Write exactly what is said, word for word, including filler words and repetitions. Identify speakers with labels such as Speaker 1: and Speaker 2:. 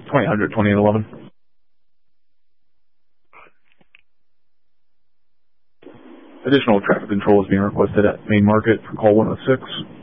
Speaker 1: twenty hundred, twenty-eight eleven. Additional traffic control is being requested at Main Market for call one oh six.